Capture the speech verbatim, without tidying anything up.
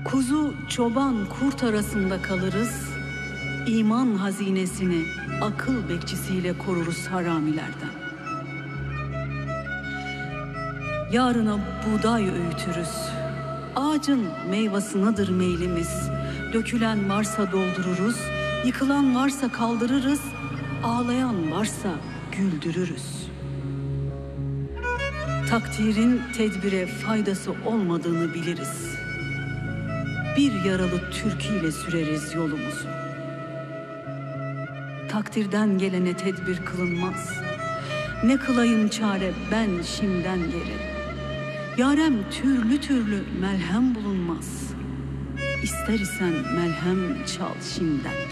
Kuzu, çoban, kurt arasında kalırız. İman hazinesini akıl bekçisiyle koruruz haramilerden. Yarına buğday öğütürüz. Ağacın meyvasınadır meylimiz. Dökülen varsa doldururuz, yıkılan varsa kaldırırız, ağlayan varsa güldürürüz. Takdirin tedbire faydası olmadığını biliriz. Bir yaralı türküyle süreriz yolumuzu. Takdirden gelene tedbir kılınmaz. Ne kılayım çare ben şimdiden geri. Yarem türlü türlü melhem bulunmaz. İster isen melhem çal şimdiden.